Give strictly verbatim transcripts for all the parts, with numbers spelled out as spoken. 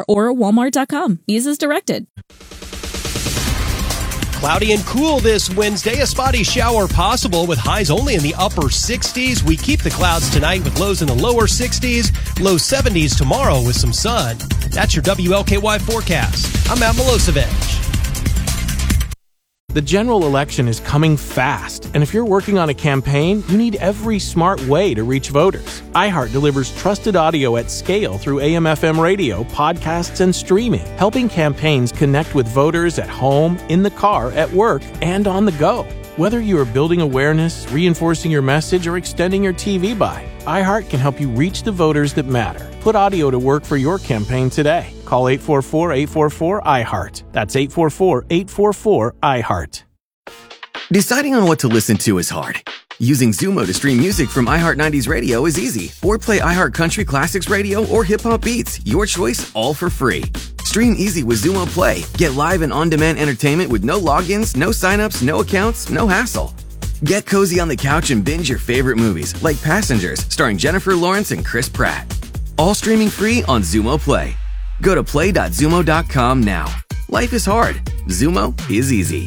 store or walmart dot com. Use as directed. Cloudy and cool this Wednesday. A spotty shower possible with highs only in the upper sixties. We keep the clouds tonight with lows in the lower sixties, low seventies tomorrow with some sun. That's your W L K Y forecast. I'm Matt Milosevic. The general election is coming fast, and if you're working on a campaign, you need every smart way to reach voters. iHeart delivers trusted audio at scale through A M F M radio, podcasts, and streaming, helping campaigns connect with voters at home, in the car, at work, and on the go. Whether you are building awareness, reinforcing your message, or extending your T V buy, iHeart can help you reach the voters that matter. Put audio to work for your campaign today. Call eight four four, eight four four, iHeart. That's eight four four, eight four four, iHeart. Deciding on what to listen to is hard. Using Zumo to stream music from iHeart nineties Radio is easy. Or play iHeart Country Classics Radio or Hip Hop Beats. Your choice, all for free. Stream easy with Zumo Play. Get live and on-demand entertainment with no logins, no signups, no accounts, no hassle. Get cozy on the couch and binge your favorite movies, like Passengers, starring Jennifer Lawrence and Chris Pratt. All streaming free on Zumo Play. Go to play dot zumo dot com now. Life is hard. Zumo is easy.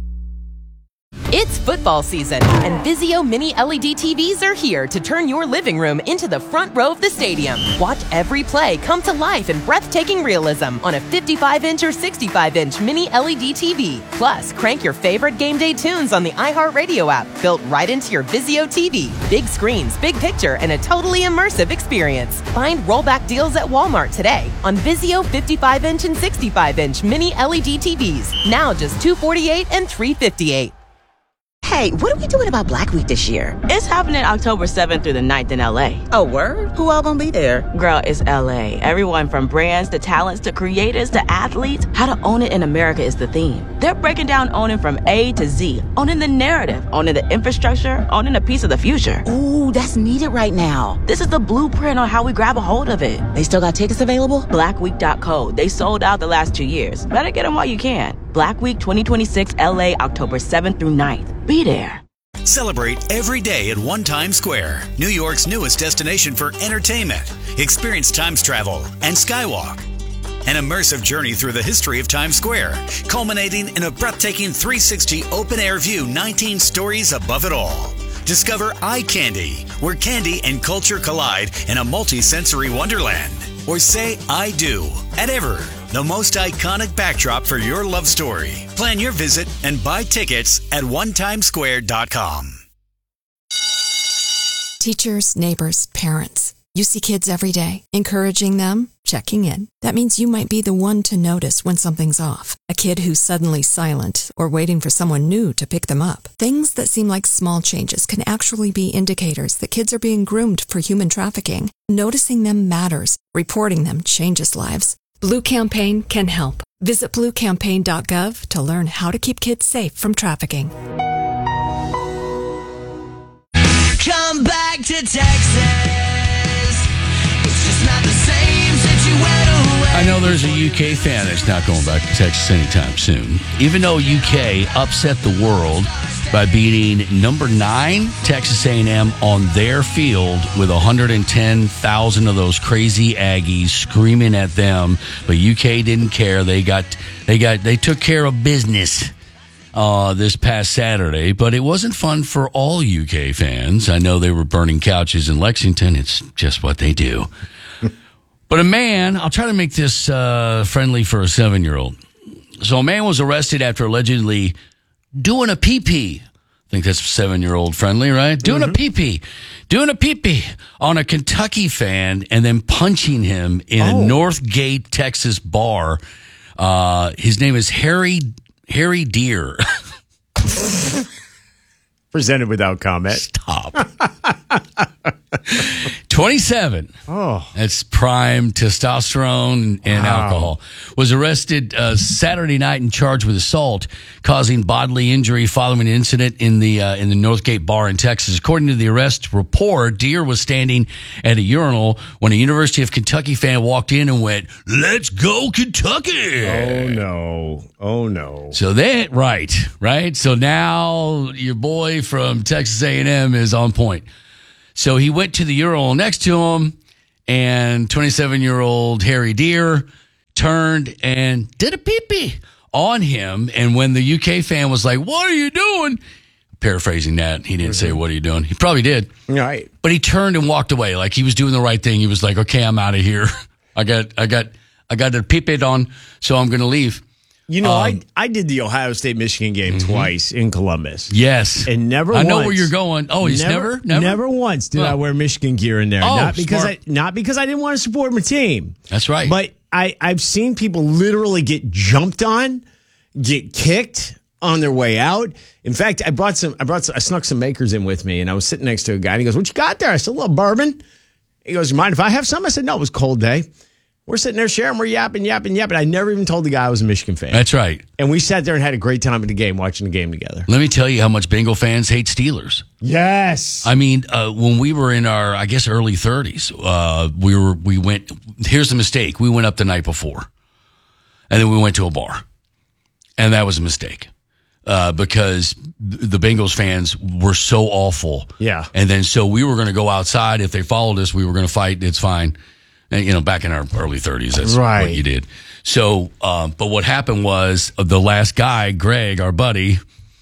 It's football season, and Vizio Mini L E D T Vs are here to turn your living room into the front row of the stadium. Watch every play come to life in breathtaking realism on a fifty-five inch or sixty-five inch Mini L E D T V. Plus, crank your favorite game day tunes on the iHeartRadio app, built right into your Vizio T V. Big screens, big picture, and a totally immersive experience. Find rollback deals at Walmart today on Vizio fifty-five inch and sixty-five inch Mini L E D T Vs. Now just two hundred forty-eight dollars and three hundred fifty-eight dollars. Hey, what are we doing about Black Week this year? It's happening October seventh through the ninth in L A. Oh, word? Who all gonna be there? Girl, it's L A. Everyone from brands to talents to creators to athletes. How to own it in America is the theme. They're breaking down owning from A to Z. Owning the narrative, owning the infrastructure, owning a piece of the future. Ooh, that's needed right now. This is the blueprint on how we grab a hold of it. They still got tickets available? black week dot co. They sold out the last two years. Better get them while you can. Black Week twenty twenty-six L A, October seventh through ninth. Be there. Celebrate every day at One Times Square, New York's newest destination for entertainment. Experience Times Travel and Skywalk. An immersive journey through the history of Times Square, culminating in a breathtaking three sixty open-air view, nineteen stories above it all. Discover Eye Candy, where candy and culture collide in a multi-sensory wonderland. Or say I do at Ever, the most iconic backdrop for your love story. Plan your visit and buy tickets at one times square dot com. Teachers, neighbors, parents. You see kids every day. Encouraging them, checking in. That means you might be the one to notice when something's off. A kid who's suddenly silent or waiting for someone new to pick them up. Things that seem like small changes can actually be indicators that kids are being groomed for human trafficking. Noticing them matters. Reporting them changes lives. Blue Campaign can help. Visit blue campaign dot gov to learn how to keep kids safe from trafficking. Come back to Texas. It's just not the same since you went away. I know there's a U K fan that's not going back to Texas anytime soon. Even though U K upset the world by beating number nine Texas A and M on their field with one hundred ten thousand of those crazy Aggies screaming at them, but U K didn't care. They got they got they took care of business uh, this past Saturday, but it wasn't fun for all U K fans. I know they were burning couches in Lexington. It's just what they do. But a man, I'll try to make this uh, friendly for a seven-year-old. So a man was arrested after allegedly doing a pee-pee. I think that's seven-year-old friendly, right? Doing mm-hmm. a pee-pee. Doing a pee-pee on a Kentucky fan and then punching him in oh. a Northgate, Texas bar. Uh, his name is Harry Harry Deer. Presented without comment. Stop. twenty-seven. Oh. That's prime testosterone and wow. alcohol. Was arrested uh, Saturday night and charged with assault, causing bodily injury following an incident in the uh, in the Northgate bar in Texas. According to the arrest report, Deer was standing at a urinal when a University of Kentucky fan walked in and went, "Let's go Kentucky!" Oh no! Oh no! So that right, right. So now your boy from Texas A and M is on point. So he went to the urinal next to him, and twenty-seven-year-old Harry Deer turned and did a pee-pee on him. And when the U K fan was like, what are you doing? Paraphrasing that, he didn't say, what are you doing? He probably did. Right. But he turned and walked away like he was doing the right thing. He was like, okay, I'm out of here. I got, I got, I got a pee-pee on, so I'm going to leave. You know, Um, I I did the Ohio State-Michigan game mm-hmm. twice in Columbus. Yes. And never I once. know where you're going. Oh, he's never? Never? Never once did Oh. I wear Michigan gear in there. Oh, not because smart. I not because I didn't want to support my team. That's right. But I, I've seen people literally get jumped on, get kicked on their way out. In fact, I brought some I brought some, I snuck some makers in with me, and I was sitting next to a guy, and he goes, what you got there? I said, a little bourbon. He goes, you mind if I have some? I said, no, it was a cold day. We're sitting there sharing, we're yapping, yapping, yapping. I never even told the guy I was a Michigan fan. That's right. And we sat there and had a great time at the game, watching the game together. Let me tell you how much Bengal fans hate Steelers. Yes. I mean, uh, when we were in our, I guess, early thirties, uh, we were, we went, here's the mistake. We went up the night before, and then we went to a bar. And that was a mistake. Uh, because the Bengals fans were so awful. Yeah. And then so we were going to go outside. If they followed us, we were going to fight. It's fine. And, you know, back in our early thirties, that's Right. what you did. So, um, but what happened was the last guy, Greg, our buddy,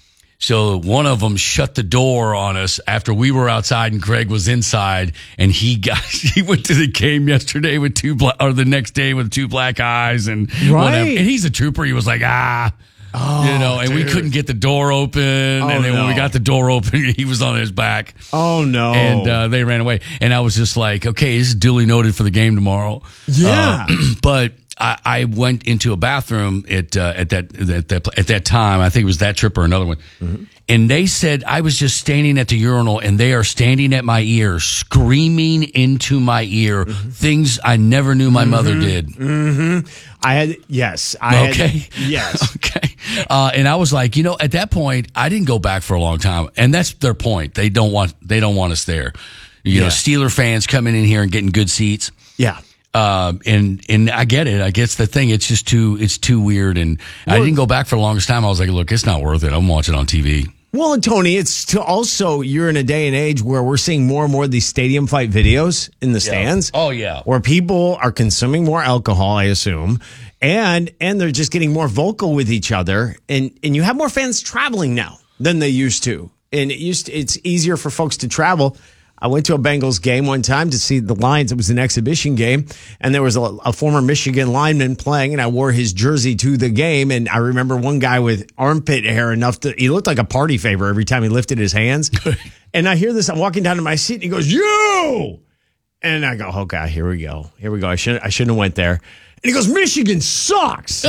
so one of them shut the door on us after we were outside and Greg was inside, and he got he went to the game yesterday with two black, or the next day with two black eyes and Right. whatever. And he's a trooper. He was like, ah. Oh, you know, and we dude. couldn't get the door open. Oh, and then when we no. got the door open, he was on his back. Oh, no. And uh, they ran away. And I was just like, okay, this is duly noted for the game tomorrow. Yeah. Uh, but I, I went into a bathroom at uh, at that at that at that time. I think it was that trip or another one. Mm-hmm. And they said I was just standing at the urinal, and they are standing at my ear, screaming into my ear mm-hmm. things I never knew my mm-hmm. mother did. Mm-hmm. I had yes. I okay. Had, yes. okay. Uh, and I was like, you know, at that point, I didn't go back for a long time, and that's their point. They don't want they don't want us there. You yeah. know, Steeler fans coming in here and getting good seats. Yeah. Um, and, and I get it. I guess the thing, it's just too, it's too weird. And well, I didn't go back for the longest time. I was like, look, it's not worth it. I'm watching on T V. Well, and Tony, it's to also, you're in a day and age where we're seeing more and more of these stadium fight videos in the stands. Yeah. Oh, yeah. Where people are consuming more alcohol, I assume. And, and they're just getting more vocal with each other. And, and you have more fans traveling now than they used to. And it used to, it's easier for folks to travel. I went to a Bengals game one time to see the Lions. It was an exhibition game, and there was a, a former Michigan lineman playing, and I wore his jersey to the game. And I remember one guy with armpit hair enough to, he looked like a party favor every time he lifted his hands. And I hear this, I'm walking down to my seat, and he goes, you! And I go, oh, God, here we go. Here we go. I shouldn't, I shouldn't have went there. And he goes, Michigan sucks.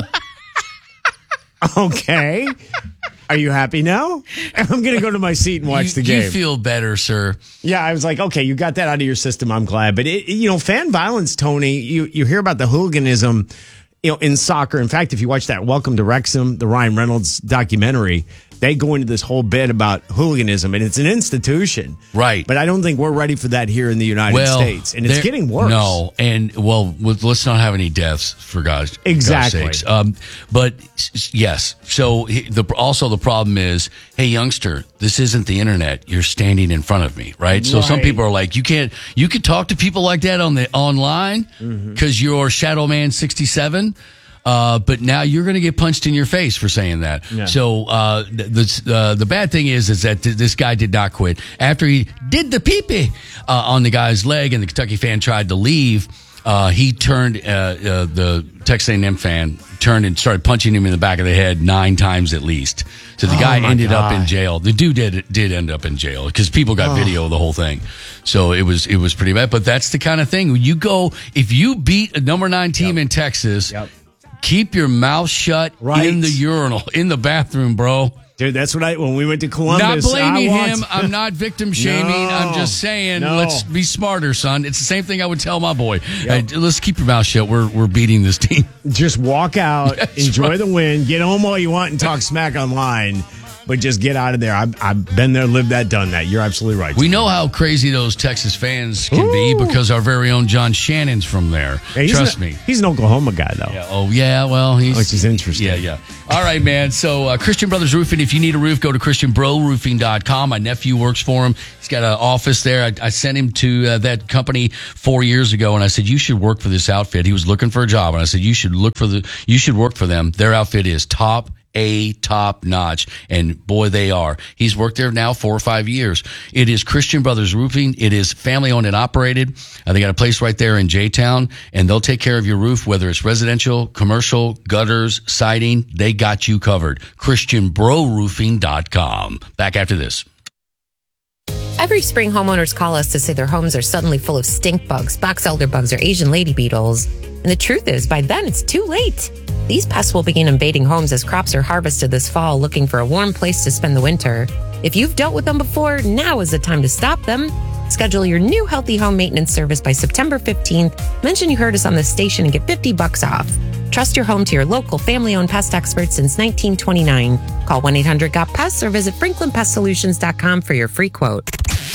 Okay. Are you happy now? I'm going to go to my seat and watch you, the game. You feel better, sir. Yeah, I was like, okay, you got that out of your system. I'm glad. But, it, you know, fan violence, Tony, you, you hear about the hooliganism, you know, in soccer. In fact, if you watch that Welcome to Wrexham, the Ryan Reynolds documentary, they go into this whole bit about hooliganism, and it's an institution. Right. But I don't think we're ready for that here in the United well, States. And it's getting worse. No. And, well, let's not have any deaths, for God's, exactly. God's sakes. Um, but, yes. So, the, also the problem is, hey, youngster, this isn't the internet. You're standing in front of me, right? So, right. some people are like, you can't, you can talk to people like that on the online because mm-hmm. you're Shadow Man sixty-seven. Uh, but now you're going to get punched in your face for saying that. Yeah. So uh, the uh, the bad thing is is that th- this guy did not quit after he did the pee-pee uh, on the guy's leg, and the Kentucky fan tried to leave. Uh, he turned uh, uh, the Texas A and M fan turned and started punching him in the back of the head nine times at least. So the oh guy ended God. up in jail. The dude did did end up in jail because people got oh. video of the whole thing. So it was it was pretty bad. But that's the kind of thing you go if you beat a number nine team yep. in Texas. Yep. Keep your mouth shut right. in the urinal, in the bathroom, bro. Dude, that's what I, when we went to Columbus. Not blaming I him. I'm not victim shaming. no, I'm just saying, no. let's be smarter, son. It's the same thing I would tell my boy. Yep. Hey, let's keep your mouth shut. We're we're beating this team. Just walk out, That's enjoy right. the win, get home all you want, and talk smack online. but just get out of there. I've, I've been there, lived that, done that. You're absolutely right. We know how crazy those Texas fans can Ooh. be because our very own John Shannon's from there. Yeah, Trust an, me. He's an Oklahoma guy, though. Yeah, oh, yeah. Well, he's... Which is interesting. Yeah, yeah. All right, man. So uh, Christian Brothers Roofing, if you need a roof, go to christian bro roofing dot com. My nephew works for him. He's got an office there. I, I sent him to uh, that company four years ago, and I said, you should work for this outfit. He was looking for a job, and I said, you should look for the, you should work for them. Their outfit is top A top notch, and boy, they are. He's worked there now four or five years. It is Christian Brothers Roofing. It is family owned and operated. Uh, they got a place right there in J-Town, and they'll take care of your roof, whether it's residential, commercial, gutters, siding. They got you covered. christian bro roofing dot com. Back after this. Every spring, homeowners call us to say their homes are suddenly full of stink bugs, box elder bugs, or Asian lady beetles. And the truth is, by then, it's too late. These pests will begin invading homes as crops are harvested this fall, looking for a warm place to spend the winter. If you've dealt with them before, now is the time to stop them. Schedule your new Healthy Home Maintenance service by September fifteenth. Mention you heard us on this station and get fifty bucks off. Trust your home to your local family-owned pest experts since nineteen twenty-nine. Call one eight hundred got pests or visit franklin pest solutions dot com for your free quote.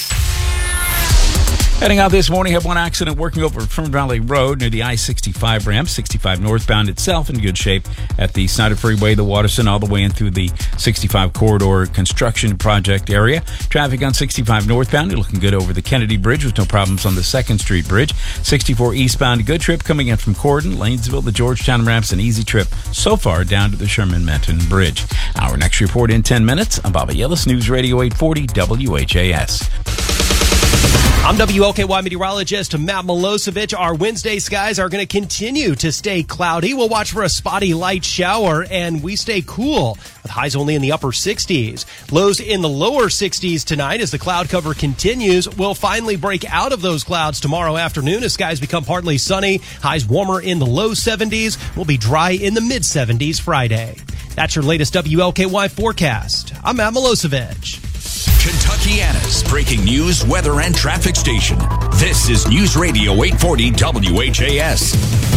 Heading out this morning, have one accident working over Fern Valley Road near the I sixty-five ramp. sixty-five northbound itself in good shape at the Snyder Freeway, the Waterson, all the way in through the sixty-five corridor construction project area. Traffic on sixty-five northbound, looking good over the Kennedy Bridge with no problems on the second Street Bridge. sixty-four eastbound, good trip coming in from Cordon, Lanesville, the Georgetown ramps, an easy trip so far down to the Sherman-Menton Bridge. Our next report in ten minutes. I'm Bobby Yellis, News Radio eight forty W H A S. I'm W L K Y meteorologist Matt Milosevic. Our Wednesday skies are going to continue to stay cloudy. We'll watch for a spotty light shower, and we stay cool with highs only in the upper sixties. Lows in the lower sixties tonight as the cloud cover continues. We'll finally break out of those clouds tomorrow afternoon as skies become partly sunny. Highs warmer in the low seventies. We'll be dry in the mid seventies Friday. That's your latest W L K Y forecast. I'm Matt Milosevic. Kentuckiana's breaking news, weather, and traffic station. This is News Radio eight forty W H A S.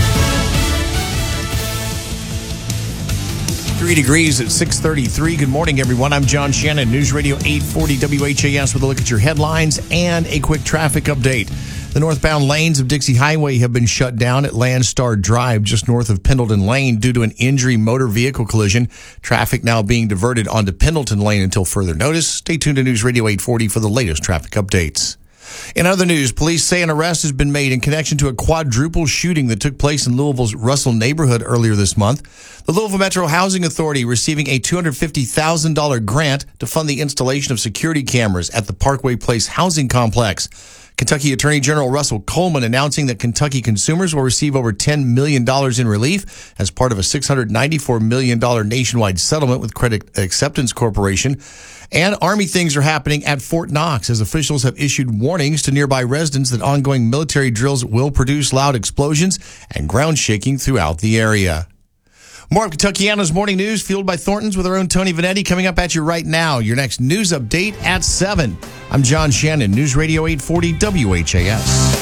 Three degrees at six thirty-three. Good morning, everyone. I'm John Shannon, News Radio eight forty W H A S with a look at your headlines and a quick traffic update. The northbound lanes of Dixie Highway have been shut down at Landstar Drive just north of Pendleton Lane due to an injury motor vehicle collision. Traffic now being diverted onto Pendleton Lane until further notice. Stay tuned to News Radio eight forty for the latest traffic updates. In other news, police say an arrest has been made in connection to a quadruple shooting that took place in Louisville's Russell neighborhood earlier this month. The Louisville Metro Housing Authority receiving a two hundred fifty thousand dollars grant to fund the installation of security cameras at the Parkway Place housing complex. Kentucky Attorney General Russell Coleman announcing that Kentucky consumers will receive over ten million dollars in relief as part of a six hundred ninety-four million dollars nationwide settlement with Credit Acceptance Corporation. And Army things are happening at Fort Knox as officials have issued warnings to nearby residents that ongoing military drills will produce loud explosions and ground shaking throughout the area. More of Kentuckiana's morning news fueled by Thornton's with our own Tony Vanetti coming up at you right now. Your next news update at seven. I'm John Shannon, News Radio eight forty W H A S.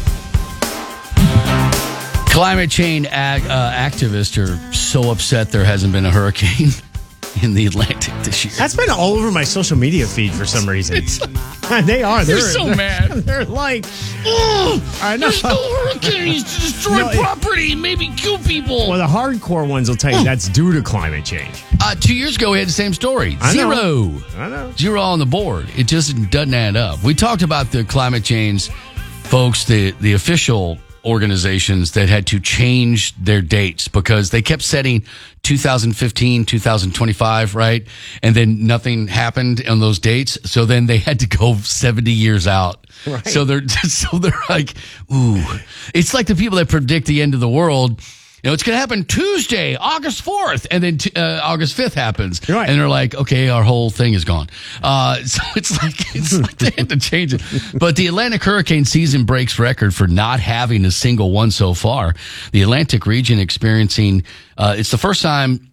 Climate change ag- uh, activists are so upset there hasn't been a hurricane in the Atlantic this year. That's been all over my social media feed for some reason. They are. They're, They're so they're, mad. They're like, oh, I know. There's no hurricanes to destroy No, it- property and maybe kill people. Well, the hardcore ones will tell you that's due to climate change. Uh, two years ago, we had the same story. I Zero. know. I know. Zero on the board. It just doesn't add up. We talked about the climate change folks, the, the official organizations that had to change their dates because they kept setting two thousand fifteen, two thousand twenty-five, right? And then nothing happened on those dates. So then they had to go seventy years out. Right. So they're, so they're like, ooh, it's like the people that predict the end of the world. You know, it's going to happen Tuesday, August fourth, and then t- uh, August fifth happens. Right. And they're like, okay, our whole thing is gone. Uh, so it's like, it's like they had to change it. But the Atlantic hurricane season breaks record for not having a single one so far. The Atlantic region experiencing, uh, it's the first time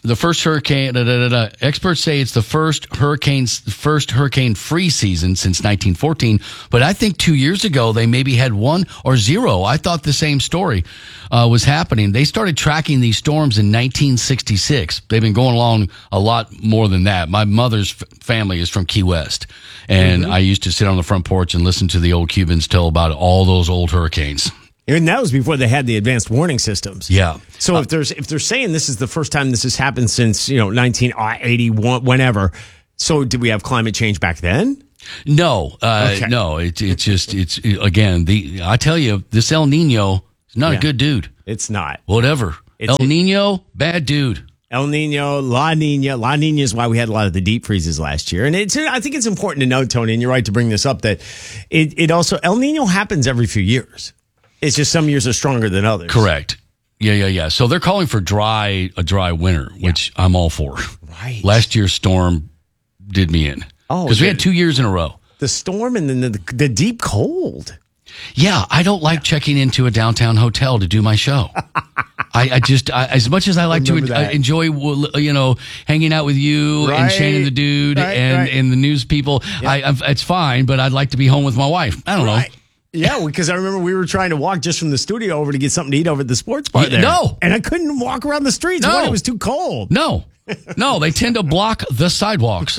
the first hurricane. Da, da, da, da. Experts say it's the first hurricane, first hurricane-free season since nineteen fourteen. But I think two years ago they maybe had one or zero. I thought the same story uh, was happening. They started tracking these storms in nineteen sixty-six. They've been going along a lot more than that. My mother's f- family is from Key West, and mm-hmm. I used to sit on the front porch and listen to the old Cubans tell about all those old hurricanes. And that was before they had the advanced warning systems. Yeah. So uh, if there's if they're saying this is the first time this has happened since, you know, nineteen eighty-one, whenever. So did we have climate change back then? No, uh, Okay. no. It's it's just it's again the I tell you this El Nino is not Yeah. a good dude. It's not. Whatever. It's- El Nino, bad dude. El Nino, La Nina. La Nina is why we had a lot of the deep freezes last year. And it's, I think it's important to note, Tony, and you're right to bring this up, that it, it also, El Nino happens every few years. It's just some years are stronger than others. Correct. Yeah, yeah, yeah. So they're calling for dry a dry winter, which I'm all for. Right. Last year's storm did me in. Oh, because we the- had two years in a row. The storm and then the, the deep cold. Yeah, I don't like checking into a downtown hotel to do my show. I, I just, I, as much as I like to Remember uh, that. enjoy, you know, hanging out with you and Right. Shannon the dude Right, and, right. and the news people, I, I, it's fine, but I'd like to be home with my wife. I don't know. Right. Yeah, because I remember we were trying to walk just from the studio over to get something to eat over at the sports bar Yeah, there. no. And I couldn't walk around the streets. No. Why? It was too cold. No, no, they tend to block the sidewalks.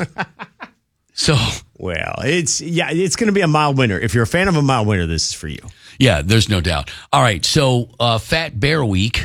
So, Well, it's, yeah, it's going to be a mild winter. If you're a fan of a mild winter, this is for you. yeah, there's no doubt. All right, so uh, Fat Bear Week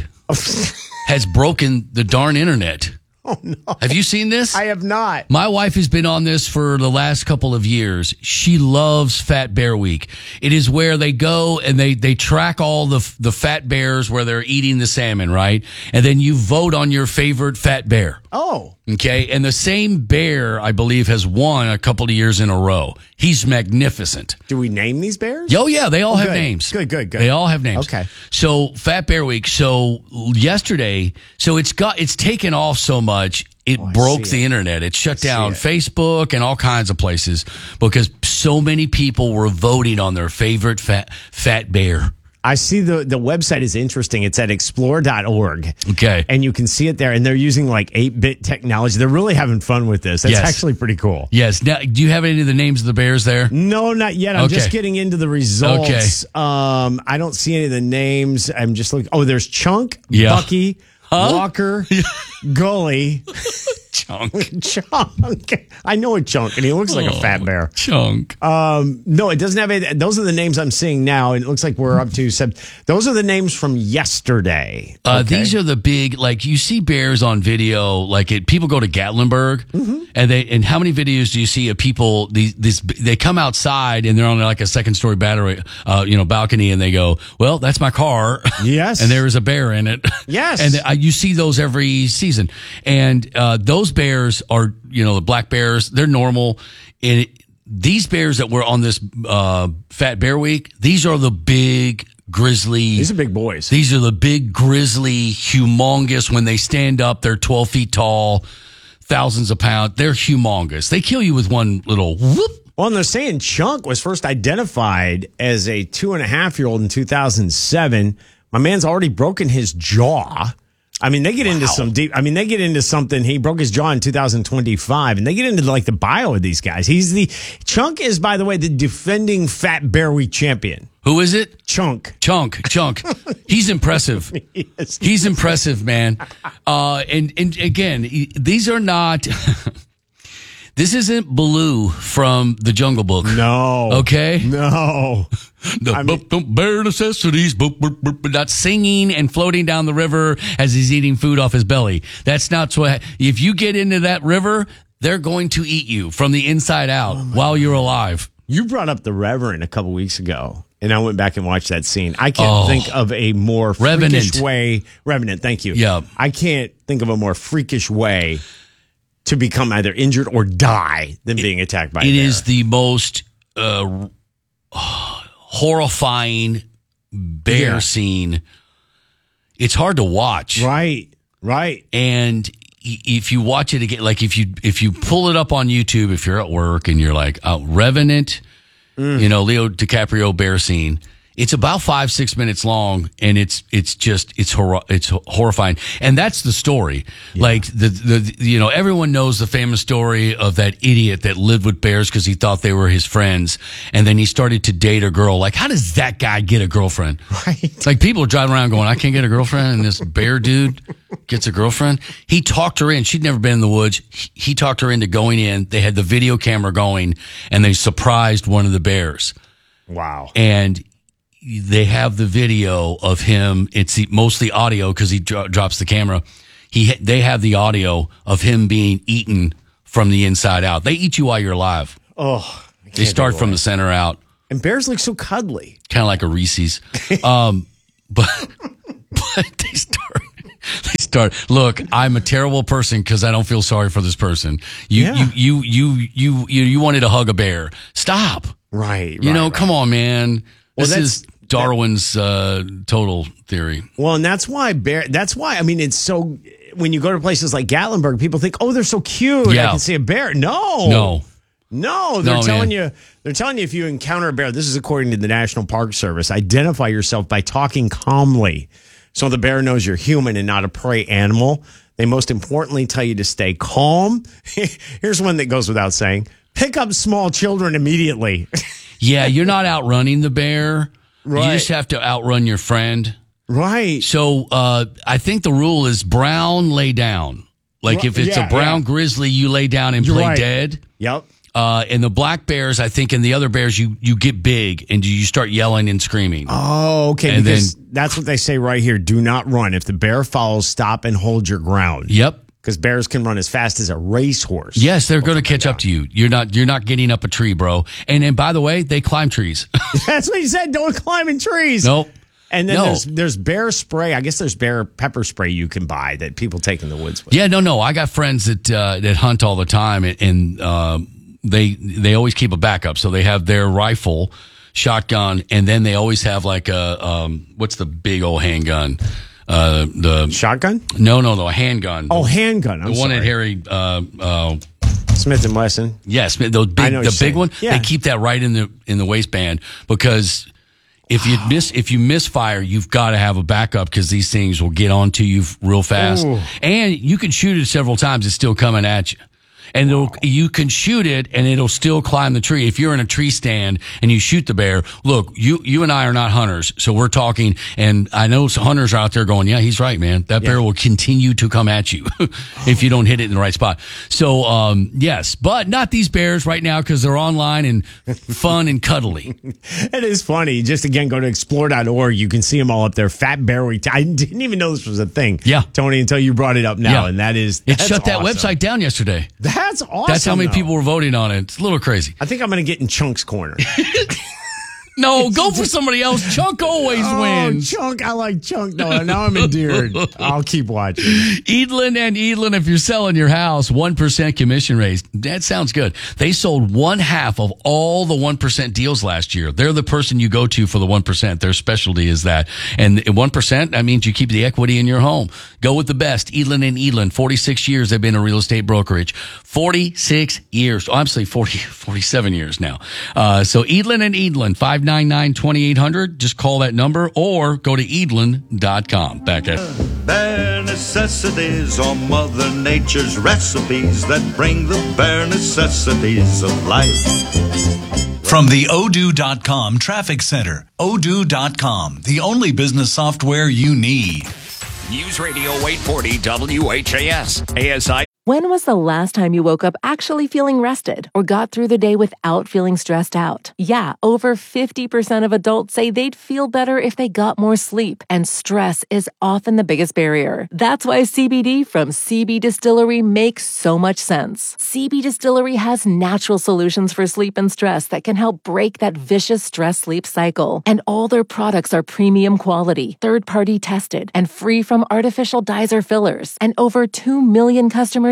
has broken the darn internet. Oh, no. Have you seen this? I have not. My wife has been on this for the last couple of years. She loves Fat Bear Week. It is where they go and they, they track all the the fat bears where they're eating the salmon, right? And then you vote on your favorite fat bear. Oh. Okay. And the same bear, I believe, has won a couple of years in a row. He's magnificent. Do we name these bears? Oh, yeah. They all Oh, have good. names. Good, good, good. They all have names. Okay. So Fat Bear Week. So yesterday, so it's got, it's taken off so much. It Oh, I broke see the it. internet. It shut down it. Facebook and all kinds of places because so many people were voting on their favorite fat, fat bear. I see the, the website is interesting. It's at explore dot org. Okay. And you can see it there. And they're using like eight bit technology. They're really having fun with this. That's Yes. actually pretty cool. Yes. Now, do you have any of the names of the bears there? No, not yet. I'm Okay. just getting into the results. Um, I don't see any of the names. I'm just looking. Oh, there's Chunk, Yeah. Bucky, Huh? Walker, Gully, Chunk. Chunk. I know a Chunk, and he looks like a fat bear. Chunk. Um, no, it doesn't have any. Those are the names I'm seeing now, and it looks like we're up to some. Those are the names from yesterday. Uh, Okay. These are the big, like you see bears on video, like it, people go to Gatlinburg Mm-hmm. and they, and how many videos do you see of people, these, this, they come outside and they're on like a second story battery, uh, you know, balcony and they go, well, that's my car. Yes. And there is a bear in it. Yes. And uh, you see those every season. And, uh, those bears are, you know, the black bears, they're normal. And it, these bears that were on this, uh, Fat Bear Week, these are the big, grizzly. These are big boys. These are the big, grizzly, humongous. When they stand up, they're twelve feet tall, thousands of pounds. They're humongous. They kill you with one little whoop. Well, and they're saying Chunk was first identified as a two and a half year old in two thousand seven. My man's already broken his jaw. I mean, they get into some deep, I mean, they get into something. He broke his jaw in two thousand twenty-five, and they get into like the bio of these guys. He's the, Chunk is, by the way, the defending Fat Bear Week champion. Who is it? Chunk. Chunk. Chunk. He's impressive. Yes. He's impressive, man. Uh, and, and again, these are not, this isn't Baloo from the Jungle Book. No. Okay? No. The I mean- boop, boop, bare necessities, boop, boop, boop, not singing and floating down the river as he's eating food off his belly. That's not what, if you get into that river, they're going to eat you from the inside out Oh while you're alive. You brought up the Reverend a couple weeks ago, and I went back and watched that scene. I can't Oh. think of a more Revenant. freakish way. Revenant, thank you. Yeah. I can't think of a more freakish way to become either injured or die than being attacked by a It bear. is the most uh, horrifying bear Yeah. scene. It's hard to watch. Right, right. And i- if you watch it again, like if you if you pull it up on YouTube, if you're at work and you're like, oh, Revenant, Mm. you know, Leo DiCaprio bear scene, It's about five, six minutes long, and it's it's just it's hor- it's horrifying, and that's the story. Yeah. Like the, the you know everyone knows the famous story of that idiot that lived with bears because he thought they were his friends, and then he started to date a girl. Like, how does that guy get a girlfriend? Right? Like, people are driving around going, "I can't get a girlfriend," and this bear dude gets a girlfriend. He talked her in. She'd never been in the woods. He talked her into going in. They had the video camera going, and they surprised one of the bears. Wow! And they have the video of him. It's mostly audio because he dro- drops the camera. He they have the audio of him being eaten from the inside out. They eat you while you're alive. Oh, they start from the center out. And bears look so cuddly, kind of like a Reese's. um, but but they start. They start. Look, I'm a terrible person because I don't feel sorry for this person. You Yeah. you you you you you you wanted to hug a bear. Stop. Right. You right, know, right. come on, man. Well, This that's- is Darwin's uh, total theory. Well, and that's why bear. That's why I mean, it's so. When you go to places like Gatlinburg, people think, "Oh, they're so cute. Yeah. I can see a bear." No, No. no. They're No, telling man. you. They're telling you if you encounter a bear. This is according to the National Park Service. Identify yourself by talking calmly, so the bear knows you're human and not a prey animal. They most importantly tell you to stay calm. Here's one that goes without saying: pick up small children immediately. Yeah, you're not outrunning the bear. Right. You just have to outrun your friend. Right. So uh, I think the rule is brown, lay down. Like, if it's Yeah, a brown yeah. grizzly, you lay down and You're play right. dead. Yep. Uh, and the black bears, I think, and the other bears, you you get big and you start yelling and screaming. Oh, okay. And because then- that's what they say right here. Do not run. If the bear follows, stop and hold your ground. Yep. Because bears can run as fast as a racehorse. Yes, they're going to catch up to you. You're not you're not getting up a tree, bro. And and by the way, they climb trees. That's what he said. Don't climb in trees. Nope. And then No. there's there's bear spray. I guess there's bear pepper spray you can buy that people take in the woods with. Yeah, no, no. I got friends that uh, that hunt all the time, and, and uh, they they always keep a backup. So they have their rifle, shotgun, and then they always have like a um, what's the big old handgun? Uh, the shotgun? No, no, no, a handgun. Oh, handgun. I'm the one sorry. that Harry uh, uh, Smith and Wesson. Yes, those big, I know what the you're big saying. one. Yeah. They keep that right in the in the waistband because if you miss if you misfire, you've got to have a backup because these things will get onto you real fast, Ooh. and you can shoot it several times. It's still coming at you. And it'll, you can shoot it and it'll still climb the tree. If you're in a tree stand and you shoot the bear, look, you, you and I are not hunters. So we're talking, and I know some hunters are out there going, yeah, he's right, man. That bear will continue to come at you if you don't hit it in the right spot. So, um, yes, but not these bears right now because they're online and fun and cuddly. It is funny. Just again, go to explore dot org. You can see them all up there. Fat Bear Week. I didn't even know this was a thing. Yeah. Tony, until you brought it up now. Yeah. And that is, It that's shut that awesome. website down yesterday. That's awesome. That's how many though. people were voting on it. It's a little crazy. I think I'm going to get in Chunk's corner. No, go for somebody else. Chunk always oh, wins. Chunk. I like Chunk. No, now I'm endeared. I'll keep watching. Edlin and Edlin, if you're selling your house, one percent commission raise. That sounds good. They sold one half of all the one percent deals last year. They're the person you go to for the one percent. Their specialty is that. And one percent, that means you keep the equity in your home. Go with the best. Edlin and Edlin, forty-six years they've been a real estate brokerage. forty-six years. Oh, I'm saying forty, forty-seven years now. Uh, so Edlin and Edlin, five nine nine, two eight zero zero. Just call that number or go to edlin dot com. Back at Bare necessities are Mother Nature's recipes that bring the bare necessities of life. From the odoo dot com Traffic Center, odoo dot com, the only business software you need. News Radio eight forty W H A S. A S I. When was the last time you woke up actually feeling rested or got through the day without feeling stressed out? Yeah, over fifty percent of adults say they'd feel better if they got more sleep, and stress is often the biggest barrier. That's why C B D from C B Distillery makes so much sense. C B Distillery has natural solutions for sleep and stress that can help break that vicious stress-sleep cycle. And all their products are premium quality, third-party tested, and free from artificial dyes or fillers. And over two million customers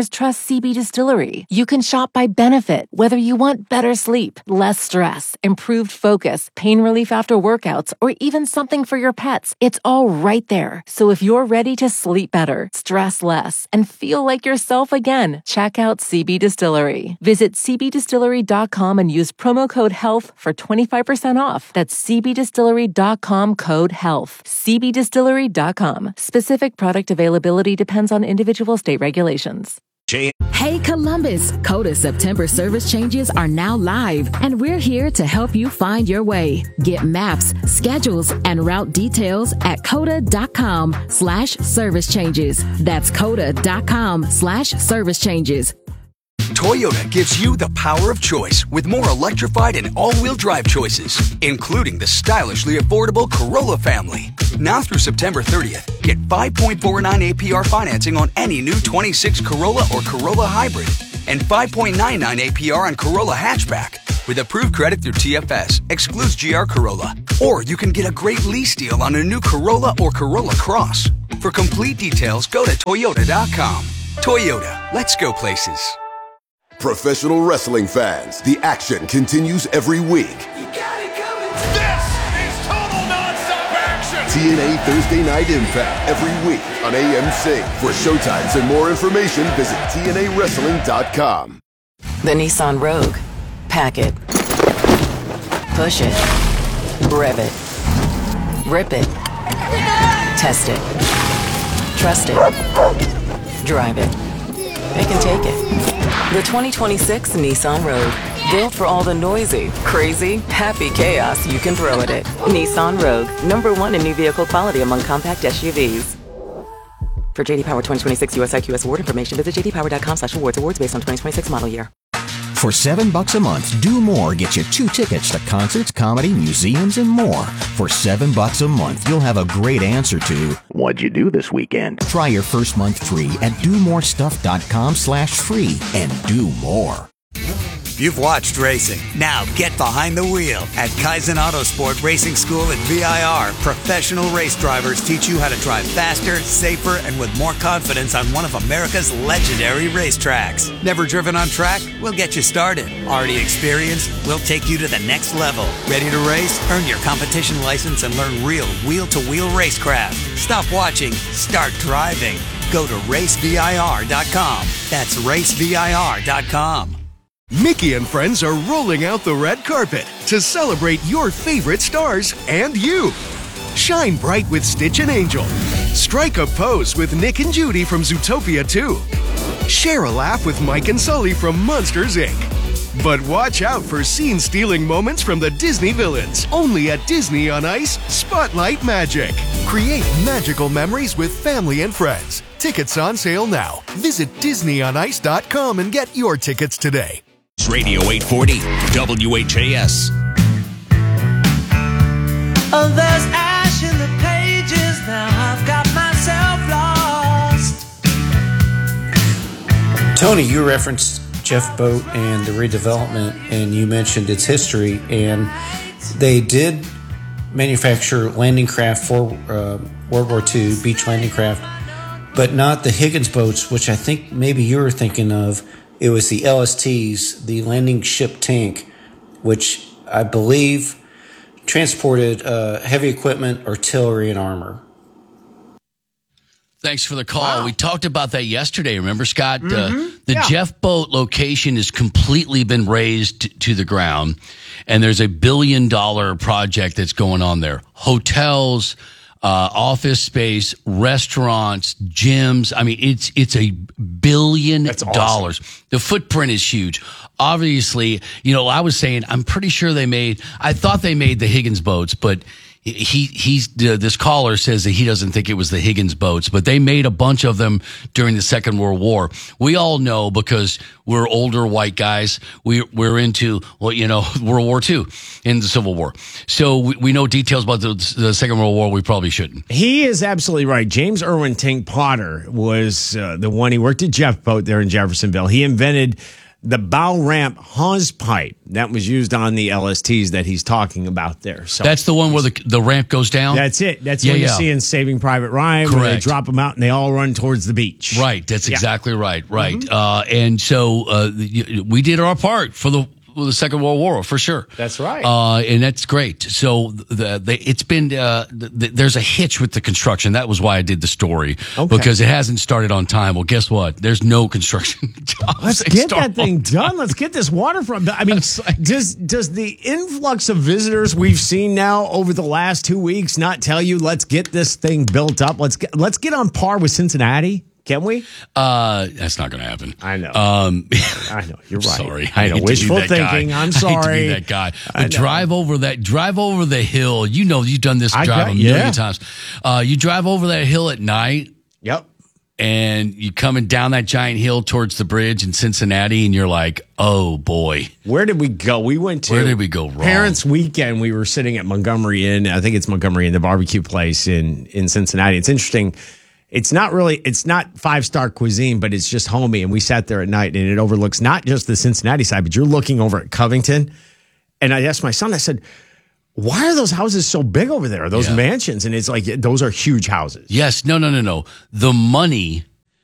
customers trust C B Distillery. You can shop by benefit, whether you want better sleep, less stress, improved focus, pain relief after workouts, or even something for your pets. It's all right there. So if you're ready to sleep better, stress less, and feel like yourself again, check out C B Distillery. Visit c b distillery dot com and use promo code HEALTH for twenty-five percent off. That's c b distillery dot com code HEALTH. c b distillery dot com. Specific product availability depends on individual state regulations. Hey Columbus, Coda September service changes are now live, and we're here to help you find your way. Get maps, schedules, and route details at coda.com slash service changes. That's coda.com slash service changes. Toyota gives you the power of choice with more electrified and all-wheel drive choices, including the stylishly affordable Corolla family. Now through September thirtieth, get five point four nine A P R financing on any new twenty-six Corolla or Corolla Hybrid and five point nine nine A P R on Corolla Hatchback. With approved credit through T F S, excludes G R Corolla. Or you can get a great lease deal on a new Corolla or Corolla Cross. For complete details, go to toyota dot com. Toyota, let's go places. Professional wrestling fans, the action continues every week. You got it coming. This is total nonstop action. T N A Thursday Night Impact every week on A M C. For showtimes and more information, visit T N A wrestling dot com. The Nissan Rogue. Pack it. Push it. Rev it. Rip it. Test it. Trust it. Drive it. They can take it. The twenty twenty-six Nissan Rogue. Built for all the noisy, crazy, happy chaos you can throw at it. Nissan Rogue. Number one in new vehicle quality among compact S U Vs. For J D Power twenty twenty-six U S I Q S award information, visit j d power dot com slash awards. Awards based on twenty twenty-six model year. For seven bucks a month, Do More gets you two tickets to concerts, comedy, museums, and more. For seven bucks a month, you'll have a great answer to what'd you do this weekend? Try your first month free at do more stuff dot com slash free and do more. You've watched racing. Now get behind the wheel. At Kaizen Autosport Racing School at V I R, professional race drivers teach you how to drive faster, safer, and with more confidence on one of America's legendary racetracks. Never driven on track? We'll get you started. Already experienced? We'll take you to the next level. Ready to race? Earn your competition license and learn real wheel-to-wheel racecraft. Stop watching. Start driving. Go to race V I R dot com. That's race V I R dot com. Mickey and friends are rolling out the red carpet to celebrate your favorite stars and you. Shine bright with Stitch and Angel. Strike a pose with Nick and Judy from Zootopia two. Share a laugh with Mike and Sully from Monsters, Incorporated. But watch out for scene-stealing moments from the Disney villains. Only at Disney on Ice, Spotlight Magic. Create magical memories with family and friends. Tickets on sale now. Visit disney on ice dot com and get your tickets today. Radio eight forty, W H A S. Oh, there's ash in the pages now. I've got myself lost. Tony, you referenced Jeff Boat and the redevelopment, and you mentioned its history, and they did manufacture landing craft for uh, World War Two, beach landing craft, but not the Higgins boats, which I think maybe you were thinking of. It was the L S Ts, the landing ship tank, which I believe transported uh, heavy equipment, artillery, and armor. Thanks for the call. Wow. We talked about that yesterday. Remember, Scott? Mm-hmm. Uh, the yeah. Jeff Boat location has completely been razed to the ground, and there's a billion dollar project that's going on there. Hotels, uh, office space, restaurants, gyms. I mean, it's it's a billion That's awesome. dollars. The footprint is huge. Obviously, you know, I was saying, I'm pretty sure they made, I thought they made the Higgins boats, but he, he's, uh, this caller says that he doesn't think it was the Higgins boats, but they made a bunch of them during the Second World War. We all know because we're older white guys. We, we're into, well, you know, World War Two and the Civil War. So we, we know details about the, the Second World War we probably shouldn't. He is absolutely right. James Irwin Tank Potter was uh, the one. He worked at Jeff Boat there in Jeffersonville. He invented the bow ramp hose pipe that was used on the L S Ts that he's talking about there. So that's the one where the the ramp goes down? That's it. That's yeah, what you yeah. see in Saving Private Ryan, Correct. where they drop them out and they all run towards the beach. Right. That's Yeah. exactly right. Right. Mhm. Uh, and so uh, the- we did our part for the for the Second World War, for sure. That's right. Uh, and that's great. So the, the it's been uh, the, the, there's a hitch with the construction. That was why I did the story Okay. because it hasn't started on time. Well, guess what? There's no construction jobs. Let's that get start that thing done. Let's get this waterfront done. I mean, does does the influx of visitors we've seen now over the last two weeks not tell you let's get this thing built up? Let's get, let's get on par with Cincinnati. Can we? Uh, that's not going to happen. I know. Um, I know. You're right. Sorry. I know. hate to be Wishful that guy. thinking. I'm I hate to sorry. be that guy. I But know. drive over that. Drive over the hill. You know, you've done this I drive got- a million yeah. times. Uh, you drive over that hill at night. Yep. And you coming down that giant hill towards the bridge in Cincinnati, and you're like, oh boy, Where did we go? We went to where did we go wrong? Parents' Weekend. We were sitting at Montgomery Inn. I think it's Montgomery Inn, the barbecue place in in Cincinnati. It's interesting. It's not really. It's not five star cuisine, but it's just homey. And we sat there at night, and it overlooks not just the Cincinnati side, but you're looking over at Covington. And I asked my son. I said, "Why are those houses so big over there? Those Yeah. mansions?" And it's like those are huge houses. Yes, no, no, no, no. The money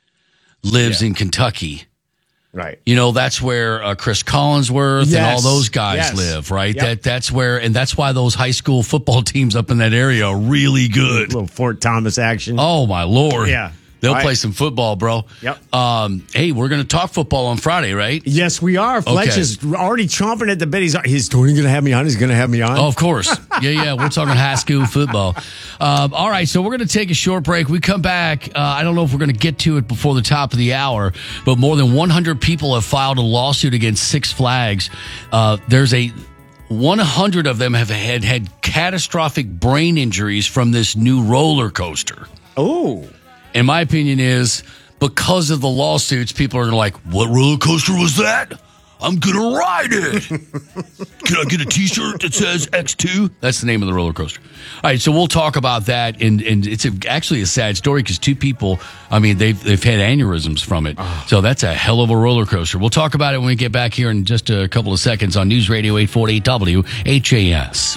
lives in Kentucky. Right. You know, that's where uh, Chris Collinsworth and all Yes. those guys Yes. live, right? Yep. That that's where, and that's why those high school football teams up in that area are really good. Little Fort Thomas action. Oh my Lord! Yeah. They'll Right. play some football, bro. Yep. Um, hey, we're going to talk football on Friday, right? Yes, we are. Fletch Okay. is already chomping at the bit. He's, he's Tony going to have me on. He's going to have me on. Oh, of course. Yeah, yeah. We're talking high school football. Um, all right, so we're going to take a short break. We come back. Uh, I don't know if we're going to get to it before the top of the hour, but more than one hundred people have filed a lawsuit against Six Flags. Uh, there's a one hundred of them have had had catastrophic brain injuries from this new roller coaster. Oh. And my opinion is because of the lawsuits, people are like, what roller coaster was that? I'm going to ride it. Can I get a T-shirt that says X two? That's the name of the roller coaster. All right, so we'll talk about that. And, and it's a, actually a sad story because two people, I mean, they've, they've had aneurysms from it. So that's a hell of a roller coaster. We'll talk about it when we get back here in just a couple of seconds on News Radio eight forty W H A S.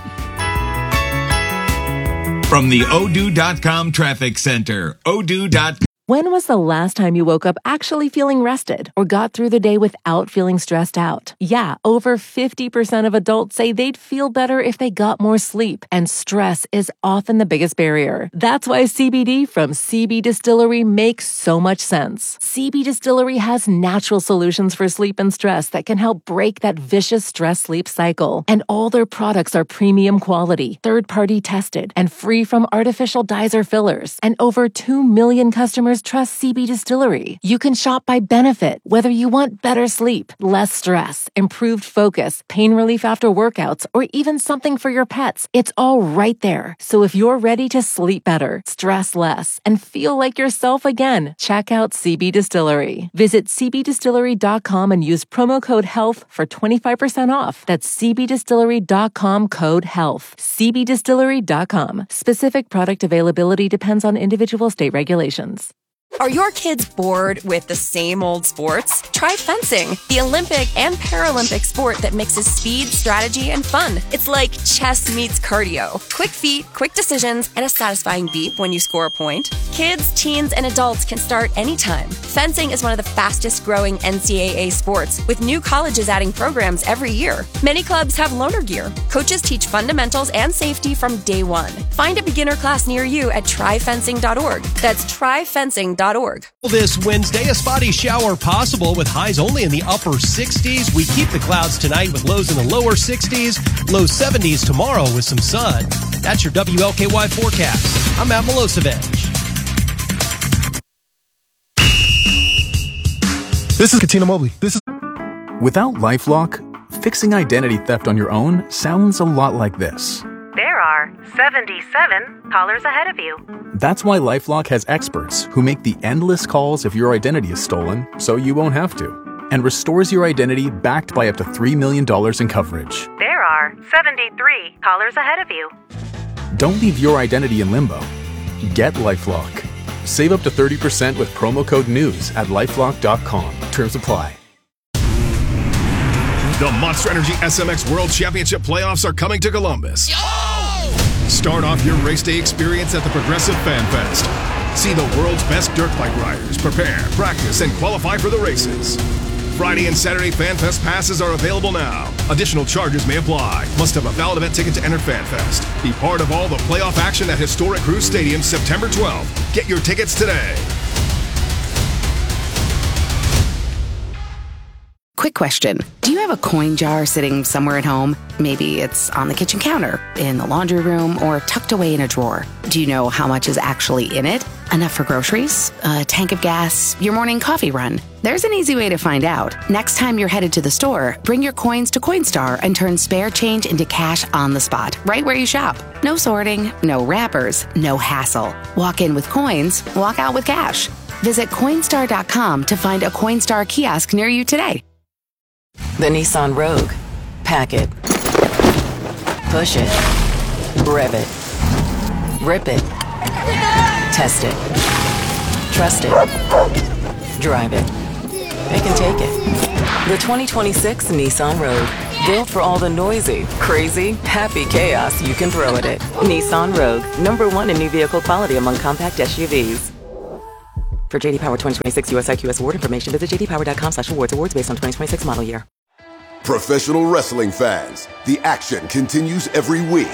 From the Odoo dot com Traffic Center, Odoo dot com. When was the last time you woke up actually feeling rested or got through the day without feeling stressed out? Yeah, over fifty percent of adults say they'd feel better if they got more sleep, and stress is often the biggest barrier. That's why C B D from C B Distillery makes so much sense. C B Distillery has natural solutions for sleep and stress that can help break that vicious stress-sleep cycle. And all their products are premium quality, third-party tested, and free from artificial dyes or fillers. And over two million customers trust C B Distillery. You can shop by benefit, whether you want better sleep, less stress, improved focus, pain relief after workouts, or even something for your pets. It's all right there. So if you're ready to sleep better, stress less, and feel like yourself again, check out C B Distillery. Visit C B distillery dot com and use promo code HEALTH for twenty-five percent off. That's C B distillery dot com code HEALTH. C B distillery dot com. Specific product availability depends on individual state regulations. Are your kids bored with the same old sports? Try fencing, the Olympic and Paralympic sport that mixes speed, strategy, and fun. It's like chess meets cardio. Quick feet, quick decisions, and a satisfying beep when you score a point. Kids, teens, and adults can start anytime. Fencing is one of the fastest growing N C double A sports, with new colleges adding programs every year. Many clubs have loaner gear. Coaches teach fundamentals and safety from day one. Find a beginner class near you at try fencing dot org. That's try fencing dot org. This Wednesday, a spotty shower possible with highs only in the upper sixties. We keep the clouds tonight with lows in the lower sixties, low seventies tomorrow with some sun. That's your W L K Y forecast. I'm Matt Milosevic. This is Katina Mobley. This is Without LifeLock, fixing identity theft on your own sounds a lot like this. There are seventy-seven callers ahead of you. That's why LifeLock has experts who make the endless calls if your identity is stolen, so you won't have to, and restores your identity backed by up to three million dollars in coverage. There are seventy-three callers ahead of you. Don't leave your identity in limbo. Get LifeLock. Save up to thirty percent with promo code NEWS at lifelock dot com. Terms apply. The Monster Energy S M X World Championship playoffs are coming to Columbus. Start off your race day experience at the Progressive Fan Fest. See the world's best dirt bike riders prepare, practice, and qualify for the races. Friday and Saturday Fan Fest passes are available now. Additional charges may apply. Must have a valid event ticket to enter Fan Fest. Be part of all the playoff action at historic Cruise Stadium September twelfth. Get your tickets today. Quick question. Do you have a coin jar sitting somewhere at home? Maybe it's on the kitchen counter, in the laundry room, or tucked away in a drawer. Do you know how much is actually in it? Enough for groceries? A tank of gas? Your morning coffee run? There's an easy way to find out. Next time you're headed to the store, bring your coins to Coinstar and turn spare change into cash on the spot, right where you shop. No sorting, no wrappers, no hassle. Walk in with coins, walk out with cash. Visit Coinstar dot com to find a Coinstar kiosk near you today. The Nissan Rogue. Pack it. Push it. Rev it. Rip it. Test it. Trust it. Drive it. They can take it. The twenty twenty-six Nissan Rogue. Built for all the noisy, crazy, happy chaos you can throw at it. Nissan Rogue. Number one in new vehicle quality among compact S U Vs. For J D Power twenty twenty-six U S I Q S award information, visit j d power dot com slash awards. Awards based on twenty twenty-six model year. Professional wrestling fans, the action continues every week.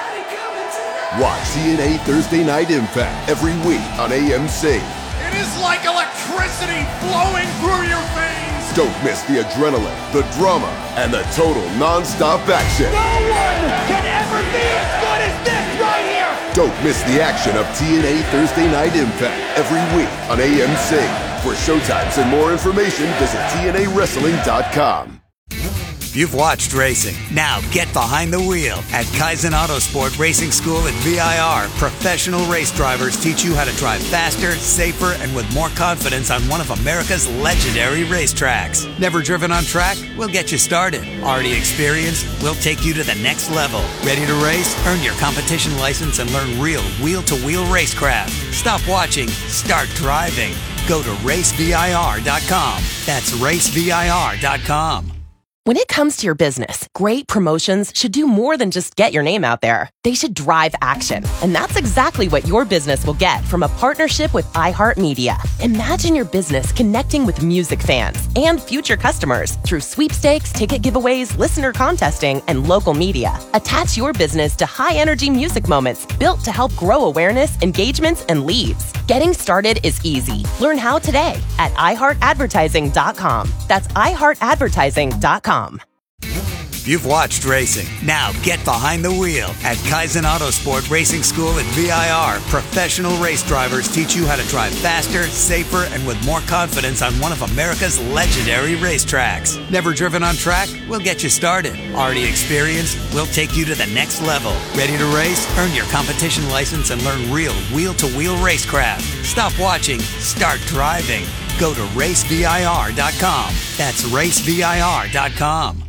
Watch T N A Thursday Night Impact every week on A M C. It is like electricity flowing through your veins. Don't miss the adrenaline, the drama, and the total non-stop action. No one can ever be as good as this right here. Don't miss the action of T N A Thursday Night Impact every week on A M C. For showtimes and more information, visit T N A wrestling dot com. You've watched racing. Now get behind the wheel. At Kaizen Autosport Racing School at V I R, professional race drivers teach you how to drive faster, safer, and with more confidence on one of America's legendary racetracks. Never driven on track? We'll get you started. Already experienced? We'll take you to the next level. Ready to race? Earn your competition license and learn real wheel-to-wheel racecraft. Stop watching. Start driving. Go to race V I R dot com. That's race V I R dot com. When it comes to your business, great promotions should do more than just get your name out there. They should drive action. And that's exactly what your business will get from a partnership with iHeartMedia. Imagine your business connecting with music fans and future customers through sweepstakes, ticket giveaways, listener contesting, and local media. Attach your business to high-energy music moments built to help grow awareness, engagements, and leads. Getting started is easy. Learn how today at i heart advertising dot com. That's i heart advertising dot com. You've watched racing. Now get behind the wheel. At Kaizen Autosport Racing School at V I R, professional race drivers teach you how to drive faster, safer, and with more confidence on one of America's legendary racetracks. Never driven on track? We'll get you started. Already experienced? We'll take you to the next level. Ready to race? Earn your competition license and learn real wheel-to-wheel racecraft. Stop watching. Start driving. Go to race V I R dot com. That's race V I R dot com.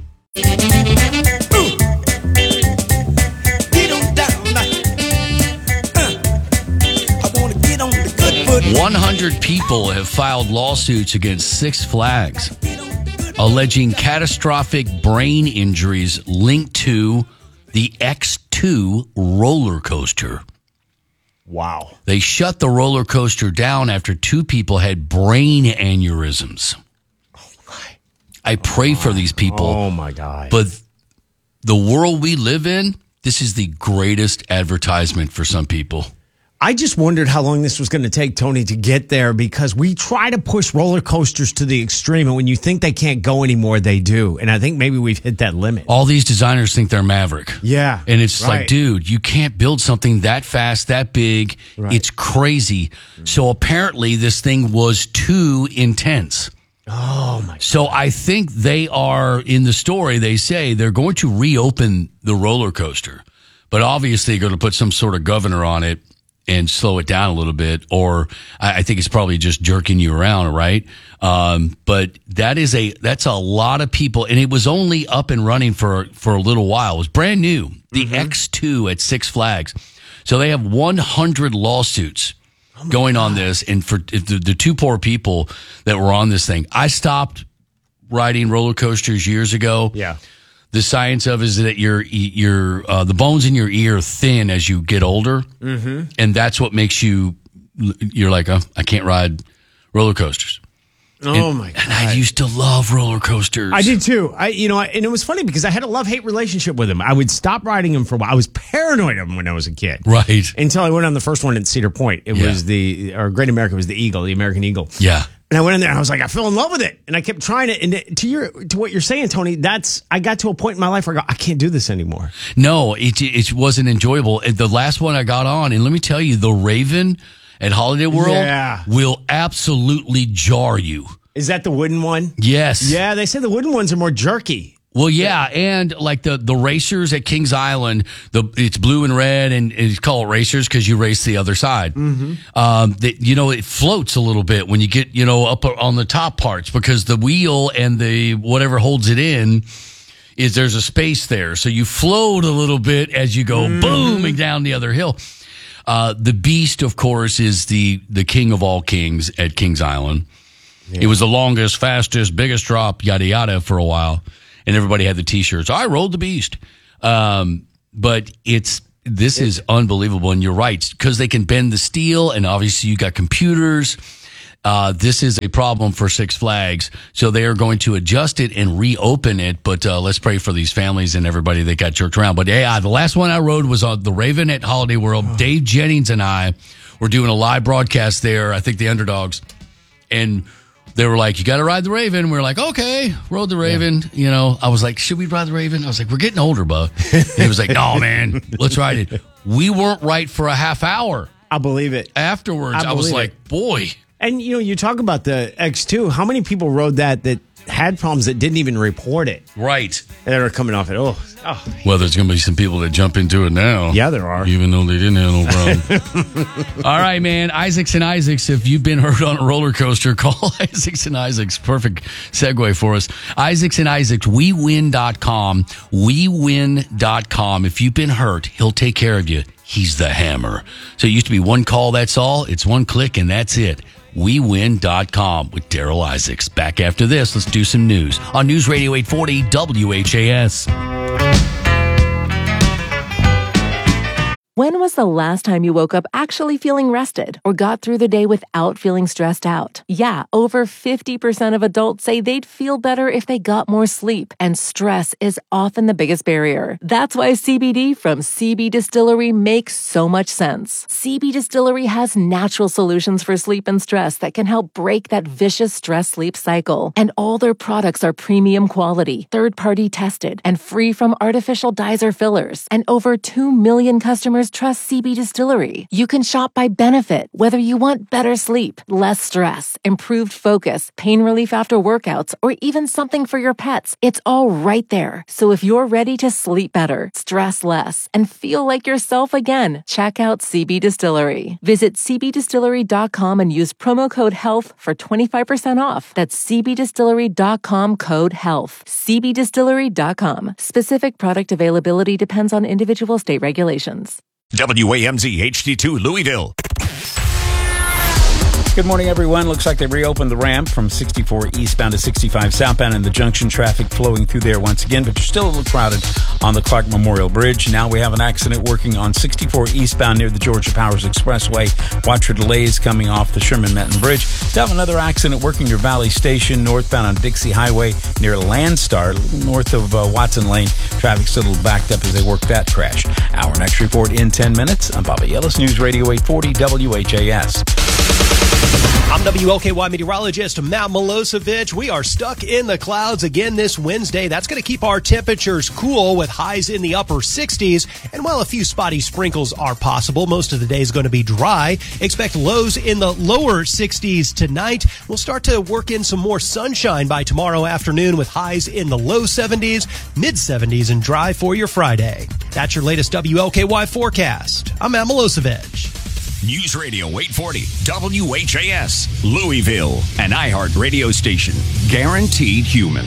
one hundred people have filed lawsuits against Six Flags, alleging catastrophic brain injuries linked to the X two roller coaster. Wow. They shut the roller coaster down after two people had brain aneurysms. I pray for these people. Oh, my God. But the world we live in, this is the greatest advertisement for some people. I just wondered how long this was going to take, Tony, to get there, because we try to push roller coasters to the extreme, and when you think they can't go anymore, they do. And I think maybe we've hit that limit. All these designers think they're Maverick. Yeah. And it's right. like, dude, you can't build something that fast, that big. Right. It's crazy. So apparently this thing was too intense. Oh, my God. So I think they are, in the story, they say they're going to reopen the roller coaster, but obviously they're going to put some sort of governor on it and slow it down a little bit, or I think it's probably just jerking you around, right? Um, but that is a that's a lot of people, and it was only up and running for for a little while. It was brand new, the mm-hmm. X two at Six Flags. So they have one hundred lawsuits oh going God. on this, and for the, the two poor people that were on this thing, I stopped riding roller coasters years ago. Yeah. The science of it is that your your uh, the bones in your ear thin as you get older, mm-hmm. and that's what makes you you're like, oh, I can't ride roller coasters. Oh and, my God. And I used to love roller coasters. I did too. I, you know, and it was funny because I had a love-hate relationship with them. I would stop riding them for a while. I was paranoid of them when I was a kid. Right. Until I went on the first one at Cedar Point. It Yeah. was the, or Great America was the Eagle, the American Eagle. Yeah. And I went in there and I was like, I fell in love with it. And I kept trying it. And to your, to what you're saying, Tony, that's, I got to a point in my life where I go, I can't do this anymore. No, it, it wasn't enjoyable. The last one I got on, and let me tell you, the Raven at Holiday World Yeah. will absolutely jar you. Is that the wooden one? Yes. Yeah, they say the wooden ones are more jerky. Well, yeah, and like the, the racers at Kings Island, the it's blue and red, and it's called racers because you race the other side. Mm-hmm. Um, that you know, it floats a little bit when you get you know up on the top parts because the wheel and the whatever holds it in is there's a space there, so you float a little bit as you go Mm-hmm. booming down the other hill. Uh, the Beast, of course, is the the king of all kings at Kings Island. Yeah. It was the longest, fastest, biggest drop, yada yada, for a while. And everybody had the T-shirts. I rode the Beast, um, but it's this is unbelievable. And you're right because they can bend the steel, and obviously you got computers. Uh, this is a problem for Six Flags, so they are going to adjust it and reopen it. But uh, let's pray for these families and everybody that got jerked around. But yeah, the last one I rode was on the Raven at Holiday World. Oh. Dave Jennings and I were doing a live broadcast there. I think the Underdogs, and they were like, you got to ride the Raven. We were like, okay, rode the Raven. Yeah. You know, I was like, should we ride the Raven? I was like, we're getting older, bud. And he was like, no, man, let's ride it. We weren't right for a half hour. I believe it. Afterwards, I, I was like, it. boy. And, you know, you talk about the X two. How many people rode that that had problems that didn't even report it? Right. And they were coming off it. Oh, oh. Well, there's going to be some people that jump into it now. Yeah, there are. Even though they didn't have no problem. All right, man. Isaacs and Isaacs, if you've been hurt on a roller coaster, call Isaacs and Isaacs. Perfect segue for us. Isaacs and Isaacs, we win dot com. we win dot com. If you've been hurt, he'll take care of you. He's the hammer. So it used to be one call, that's all. It's one click, and that's it. we win dot com with Daryl Isaacs. Back after this, let's do some news on News Radio eight forty W H A S. When was the last time you woke up actually feeling rested or got through the day without feeling stressed out? Yeah, over fifty percent of adults say they'd feel better if they got more sleep, and stress is often the biggest barrier. That's why C B D from C B Distillery makes so much sense. C B Distillery has natural solutions for sleep and stress that can help break that vicious stress-sleep cycle. And all their products are premium quality, third-party tested, and free from artificial dyes or fillers. And over two million customers trust C B Distillery. You can shop by benefit, whether you want better sleep, less stress, improved focus, pain relief after workouts, or even something for your pets. It's all right there. So if you're ready to sleep better, stress less, and feel like yourself again, check out C B Distillery. Visit C B distillery dot com and use promo code HEALTH for twenty-five percent off. That's C B distillery dot com code HEALTH. C B distillery dot com. Specific product availability depends on individual state regulations. W A M Z H D two Louisville. Good morning, everyone. Looks like they reopened the ramp from sixty-four eastbound to sixty-five southbound, and the junction traffic flowing through there once again, but you're still a little crowded on the Clark Memorial Bridge. Now we have an accident working on sixty-four eastbound near the Georgia Powers Expressway. Watch for delays coming off the Sherman-Metton Bridge. Still have another accident working near Valley Station, northbound on Dixie Highway near Landstar, north of uh, Watson Lane. Traffic's still a little backed up as they work that crash. Our next report in ten minutes. I'm Bobby Ellis, News Radio eight forty W H A S. I'm W L K Y meteorologist Matt Milosevic. We are stuck in the clouds again this Wednesday. That's going to keep our temperatures cool with highs in the upper sixties. And while a few spotty sprinkles are possible, most of the day is going to be dry. Expect lows in the lower sixties tonight. We'll start to work in some more sunshine by tomorrow afternoon with highs in the low seventies, mid seventies, and dry for your Friday. That's your latest W L K Y forecast. I'm Matt Milosevic. News Radio eight forty W H A S, Louisville, an iHeart radio station. Guaranteed human.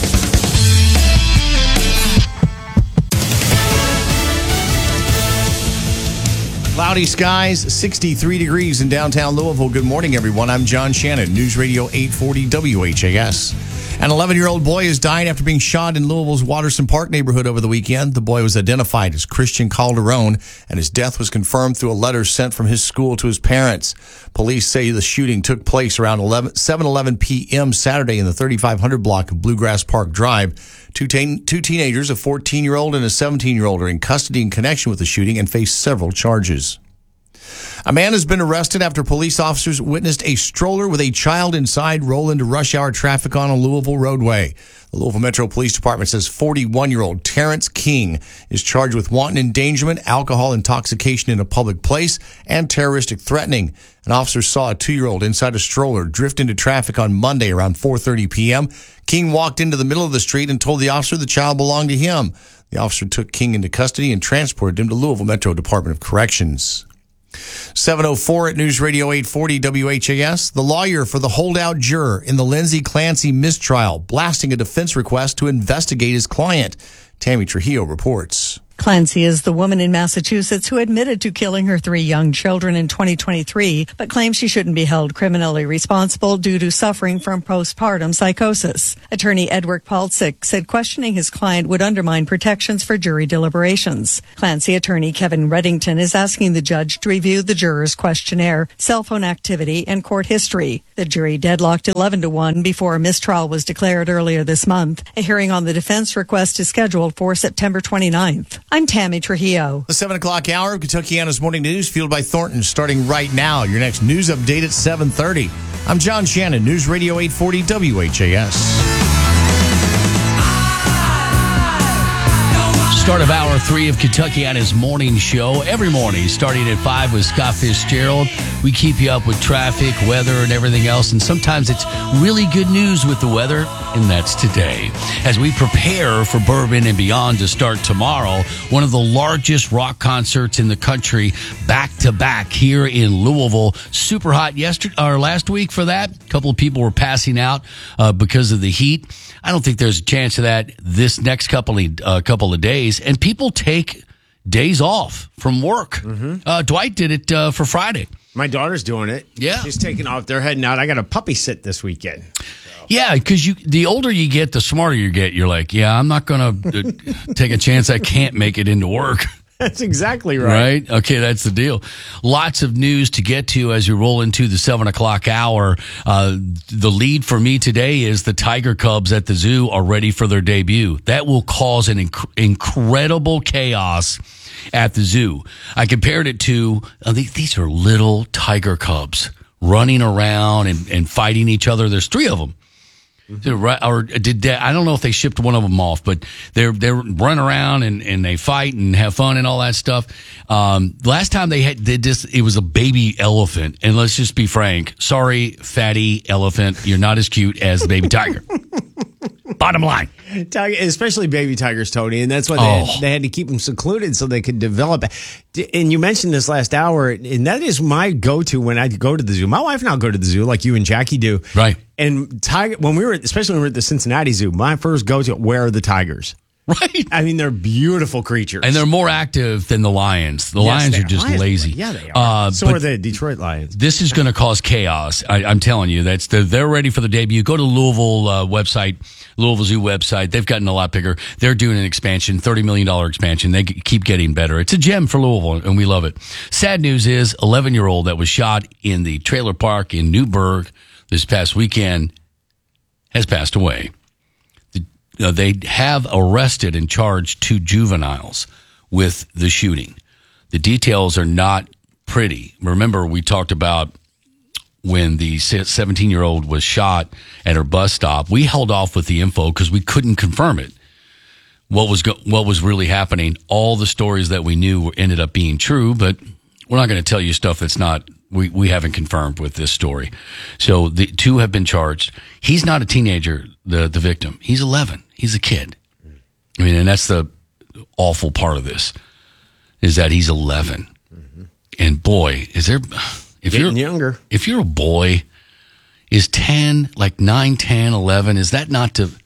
Cloudy skies, sixty-three degrees in downtown Louisville. Good morning, everyone. I'm John Shannon, News Radio eight forty W H A S. An eleven-year-old boy is dying after being shot in Louisville's Watterson Park neighborhood over the weekend. The boy was identified as Christian Calderon, and his death was confirmed through a letter sent from his school to his parents. Police say the shooting took place around seven eleven p.m. Saturday in the thirty-five hundred block of Bluegrass Park Drive. Two, teen, two teenagers, a fourteen-year-old and a seventeen-year-old, are in custody in connection with the shooting and face several charges. A man has been arrested after police officers witnessed a stroller with a child inside roll into rush hour traffic on a Louisville roadway. The Louisville Metro Police Department says forty-one-year-old Terrence King is charged with wanton endangerment, alcohol intoxication in a public place, and terroristic threatening. An officer saw a two-year-old inside a stroller drift into traffic on Monday around four thirty p.m. King walked into the middle of the street and told the officer the child belonged to him. The officer took King into custody and transported him to Louisville Metro Department of Corrections. seven oh four at News Radio eight forty W H A S. The lawyer for the holdout juror in the Lindsay Clancy mistrial blasting a defense request to investigate his client. Tammy Trujillo reports. Clancy is the woman in Massachusetts who admitted to killing her three young children in twenty twenty-three, but claims she shouldn't be held criminally responsible due to suffering from postpartum psychosis. Attorney Edward Palcic said questioning his client would undermine protections for jury deliberations. Clancy attorney Kevin Reddington is asking the judge to review the juror's questionnaire, cell phone activity, and court history. The jury deadlocked eleven to one before a mistrial was declared earlier this month. A hearing on the defense request is scheduled for September twenty-ninth. I'm Tammy Trujillo. The seven o'clock hour of Kentuckiana's Morning News, fueled by Thornton, starting right now. Your next news update at seven thirty. I'm John Shannon, News Radio eight forty W H A S. Start of hour three of Kentuckiana's morning show. Every morning, starting at five with Scott Fitzgerald. We keep you up with traffic, weather, and everything else. And sometimes it's really good news with the weather, and that's today. As we prepare for Bourbon and Beyond to start tomorrow, one of the largest rock concerts in the country, back to back here in Louisville. Super hot yesterday or last week for that. A couple of people were passing out uh, because of the heat. I don't think there's a chance of that this next couple of uh, couple of days. And people take days off from work. Mm-hmm. Uh, Dwight did it uh, for Friday. My daughter's doing it. Yeah. She's taking off. They're heading out. I got a puppy sit this weekend. So. Yeah, because you the older you get, the smarter you get. You're like, yeah, I'm not going to uh, take a chance I can't make it into work. That's exactly right. Right? Okay, that's the deal. Lots of news to get to as we roll into the seven o'clock hour. Uh, the lead for me today is the Tiger Cubs at the zoo are ready for their debut. That will cause an inc- incredible chaos at the zoo. I compared it to, uh, these, these are little Tiger Cubs running around and, and fighting each other. There's three of them. Mm-hmm. Or did they, I don't know if they shipped one of them off, but they're they're running around and, and they fight and have fun and all that stuff. Um, last time they had did this, it was a baby elephant, and let's just be frank. Sorry, fatty elephant, you're not as cute as the baby tiger. Bottom line, Tiger, especially baby tigers, Tony, and that's why they, Oh. had, they had to keep them secluded so they could develop. And you mentioned this last hour, and that is my go-to when I go to the zoo. My wife and I'll go to the zoo like you and Jackie do. Right. And tiger, when we were, especially when we were at the Cincinnati Zoo, my first go-to, where are the tigers? Right. I mean, they're beautiful creatures. And they're more active than the lions. The Yes, lions they are just Lions- lazy. Yeah, they are. Uh, so but are the Detroit Lions. This is going to cause chaos. I, I'm telling you, that's the, they're ready for the debut. Go to Louisville uh, website, Louisville Zoo website. They've gotten a lot bigger. They're doing an expansion, thirty million dollars expansion. They g- keep getting better. It's a gem for Louisville, and we love it. Sad news is, eleven-year-old that was shot in the trailer park in Newburgh this past weekend has passed away. Uh, they have arrested and charged two juveniles with the shooting. The details are not pretty. Remember, we talked about when the seventeen-year-old was shot at her bus stop. We held off with the info because we couldn't confirm it. What was go- what was really happening? All the stories that we knew were, ended up being true, but we're not going to tell you stuff that's not we, we haven't confirmed with this story. So the two have been charged. He's not a teenager, the the victim. He's eleven. He's a kid. I mean, and that's the awful part of this, is that he's eleven. Mm-hmm. And boy, is there, if Getting you're younger, if you're a boy, is ten, like nine, ten, eleven, is that not to,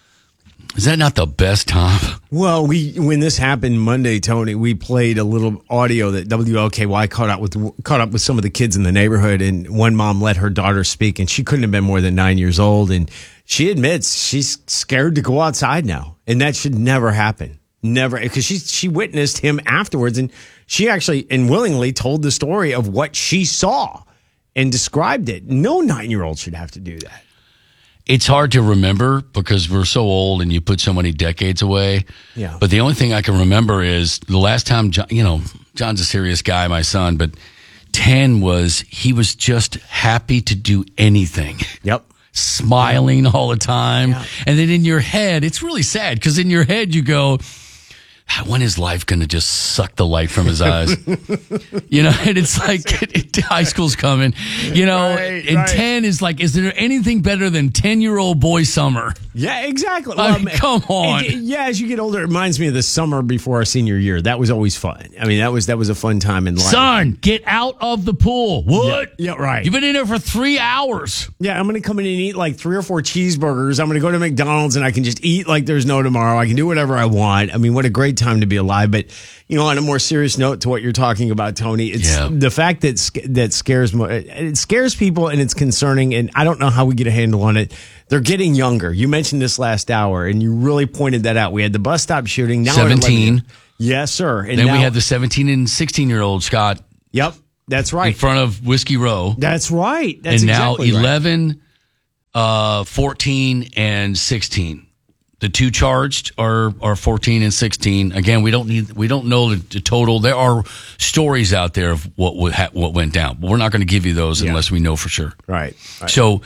is that not the best time? Well, we when this happened Monday, Tony, we played a little audio that W L K Y caught up with caught up with some of the kids in the neighborhood, and one mom let her daughter speak, and she couldn't have been more than nine years old, and she admits she's scared to go outside now, and that should never happen. Never, because she she witnessed him afterwards, and she actually and willingly told the story of what she saw and described it. No nine-year-old should have to do that. It's hard to remember because we're so old and you put so many decades away. Yeah. But the only thing I can remember is the last time, John, you know, John's a serious guy, my son, but ten was, he was just happy to do anything. Yep. Smiling all the time. Yeah. And then in your head, it's really sad because in your head you go, when is life going to just suck the light from his eyes? You know, and it's like high school's coming, you know, Right, and right. ten is like, is there anything better than ten-year-old boy summer? Yeah, exactly. I mean, come on. it- yeah, as you get older, it reminds me of the summer before our senior year. That was always fun. I mean, that was that was a fun time in life. Son, get out of the pool. What? Yeah, yeah, right. You've been in there for three hours. Yeah, I'm going to come in and eat like three or four cheeseburgers. I'm going to go to McDonald's and I can just eat like there's no tomorrow. I can do whatever I want. I mean, what a great time to be alive. But, you know, on a more serious note to what you're talking about, Tony, it's Yeah. the fact that sc- that scares mo- it scares people and it's concerning. And I don't know how we get a handle on it. They're getting younger. You mentioned this last hour and you really pointed that out. We had the bus stop shooting. Now we're at seventeen. eleven. Yes, sir. And then now, we had the seventeen and sixteen-year-old, Scott. Yep, that's right. In front of Whiskey Row. That's right. That's and now exactly right. eleven, uh, fourteen, and sixteen. The two charged are are fourteen and sixteen. Again, we don't need we don't know the, the total. There are stories out there of what would ha- what went down, but we're not going to give you those Yeah. unless we know for sure. Right. right. So,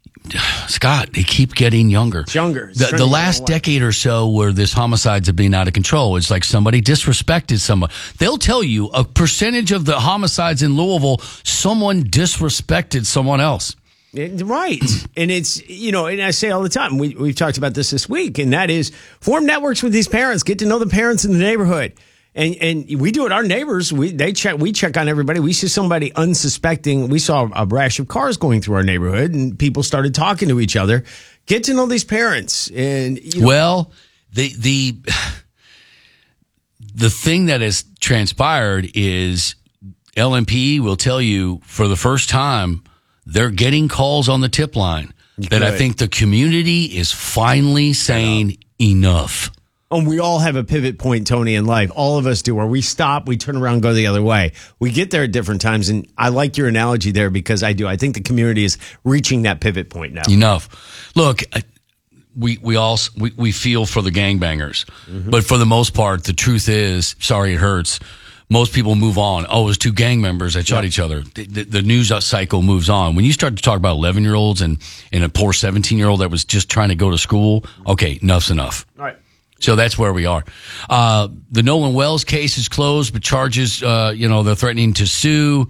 Scott, they keep getting younger. It's younger. It's The, the trending last the other way. decade or so where this homicides have been out of control, it's like somebody disrespected someone. They'll tell you a percentage of the homicides in Louisville, someone disrespected someone else. It- Right. And it's, you know, and I say all the time, we, we've talked about this this week, and that is form networks with these parents, get to know the parents in the neighborhood. And and we do it. Our neighbors, we they check. We check on everybody. We see somebody unsuspecting. We saw a rash of cars going through our neighborhood, and people started talking to each other. Get to know these parents, and you know, Well, the the the thing that has transpired is L M P will tell you for the first time they're getting calls on the tip line that I Good. think the community is finally saying enough. and we all have a pivot point, Tony, in life. All of us do, where we stop, we turn around, go the other way. We get there at different times, and I like your analogy there because I do. I think the community is reaching that pivot point now. Enough. Look, I- we we all we, we feel for the gangbangers, Mm-hmm. but for the most part, the truth is, sorry, it hurts. Most people move on. Oh, it was two gang members that shot Yep. each other. The, the, the news cycle moves on. When you start to talk about eleven year olds and, and a poor seventeen year old that was just trying to go to school, okay, enough's enough. All right. So that's where we are. Uh, the Nolan Wells case is closed, but charges, uh, you know, they're threatening to sue.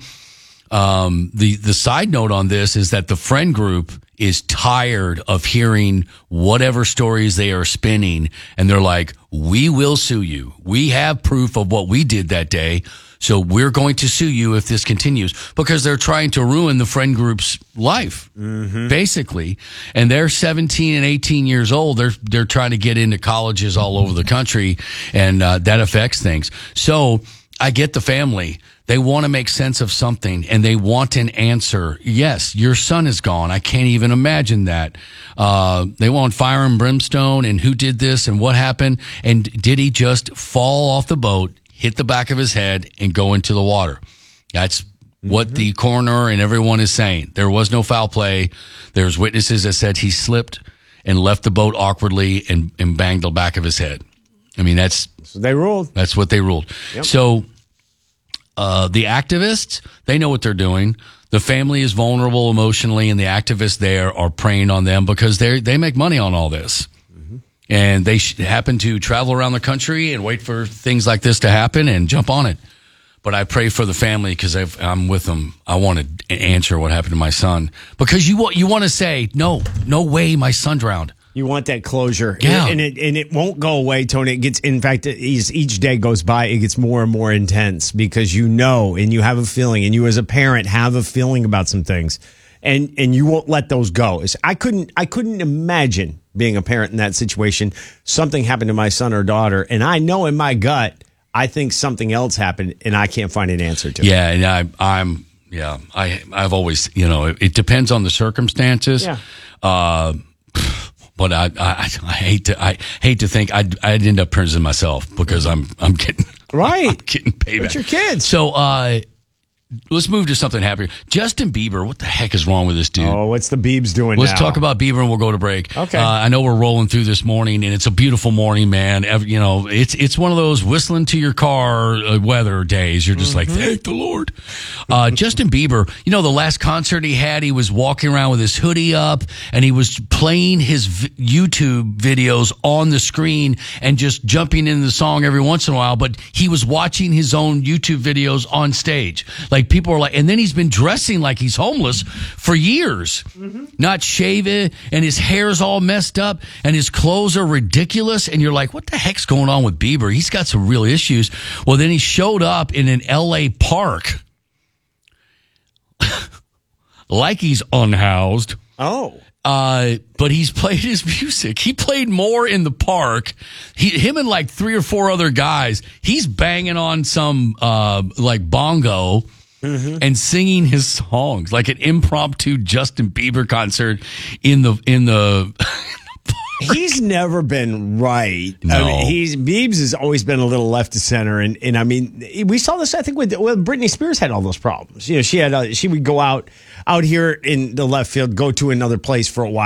Um, the, the side note on this is that the friend group is tired of hearing whatever stories they are spinning. And they're like, we will sue you. We have proof of what we did that day. So we're going to sue you if this continues, because they're trying to ruin the friend group's life, basically. And they're seventeen and eighteen years old. They're, they're trying to get into colleges all over the country, and uh, that affects things. So I get the family. They want to make sense of something, and they want an answer. Yes, your son is gone. I can't even imagine that. Uh, they want fire and brimstone, and who did this, and what happened, and did he just fall off the boat, hit the back of his head, and go into the water? That's what the coroner and everyone is saying. There was no foul play. There's witnesses that said he slipped and left the boat awkwardly and, and banged the back of his head. I mean, that's So they ruled. that's what they ruled. Yep. So uh, the activists, they know what they're doing. The family is vulnerable emotionally, and the activists there are preying on them because they they make money on all this. And they sh- happen to travel around the country and wait for things like this to happen and jump on it. But I pray for the family because I'm with them. I want to answer what happened to my son, because you want you want to say no, no way, my son drowned. You want that closure. Yeah. And it, and it won't go away, Tony. It gets, in fact, as each day goes by, it gets more and more intense because you know, and you have a feeling, and you as a parent have a feeling about some things, and, and you won't let those go. It's, I couldn't, I couldn't imagine being a parent in that situation. Something happened to my son or daughter, and I know in my gut, I think something else happened, and I can't find an answer to it. Yeah, and I, I'm yeah, I I've always, you know, it, it depends on the circumstances. Yeah. Uh, but I, I, I hate to, I hate to think I'd, I'd end up prison myself because I'm, I'm getting, right, I'm getting payback. With your kids. So, uh, let's move to something happier. Justin Bieber, what the heck is wrong with this dude? Oh, what's the Biebs doing Let's now? talk about Bieber and we'll go to break. Okay. Uh, I know we're rolling through this morning and it's a beautiful morning, man. Every, you know, it's it's one of those whistling to your car uh, weather days. You're just Mm-hmm. like, thank the Lord. Uh, Justin Bieber, you know, the last concert he had, he was walking around with his hoodie up and he was playing his v- YouTube videos on the screen and just jumping into the song every once in a while. But he was watching his own YouTube videos on stage. Like people are like, and then he's been dressing like he's homeless for years, mm-hmm. not shaving, and his hair's all messed up, and his clothes are ridiculous. And you're like, what the heck's going on with Bieber? He's got some real issues. Well, then he showed up in an L A park like he's unhoused. Oh. Uh, but he's played his music. He played more in the park. He, him and like three or four other guys. He's banging on some uh, like bongo. Mm-hmm. And singing his songs like an impromptu Justin Bieber concert in the in the. He's never been right. No. I mean, he's Biebs has always been a little left to center, and and I mean, we saw this. I think with well, Britney Spears had all those problems. You know, she had uh, she would go out out here in the left field, go to another place for a while.